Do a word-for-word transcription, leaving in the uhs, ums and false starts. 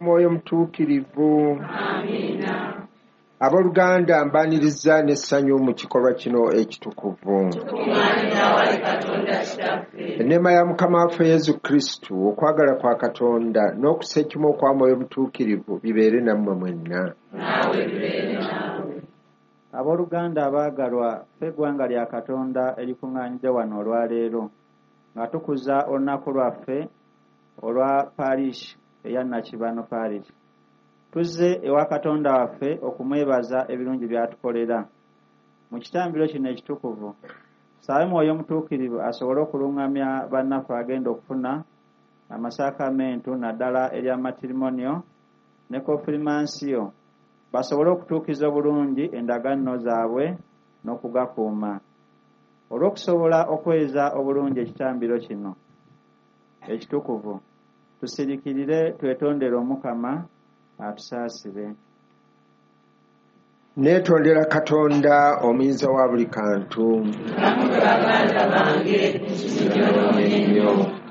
Mwoyo mutuukirivu. Amina. Abooluganda mbaniriza n'essanyu mu kikolwa kino ekitukuvu. Enneema ya Mukama waffe Yesu Kristo, okwagala kwa Katonda n'okussa ekimu okwa Mwoyo mutuukirivu bibeere nammwe mwenna. Abooluganda abaagalwa, ffe eggwanga lya Katonda erikuŋŋaanidde wano olwaleero nga tukuza olunaku lwaffe olwa parish eya Nakibano parish. Tuzze ewa Katonda waffe okumwebaza ebirungi by'atukolera. Mu kitambiro kino ekitukuvu, tusaabe Mwoyo mutuukirivu asobole okuluŋŋamya bannaffe agenda okufuna amasaakamentu naddala erya matirimonio ne konfirimansiyo, basobole okutuukiza obulungi endagaano zaabwe n'okugakuuma. Olw'okusobola okweza obulungi ekitambiro kino ekitukuvu, tusirikirire twetondere Omukama atusaasire. Neetondera Katonda omuyinza wa buli kantu. Baganda bange, nsinyoomye nnyo.